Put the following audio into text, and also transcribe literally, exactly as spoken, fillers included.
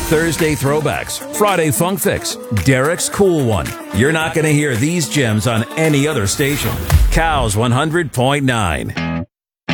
Thursday throwbacks, Friday funk fix, Derek's cool one. You're not going to hear these gems on any other station. Cows one hundred point nine.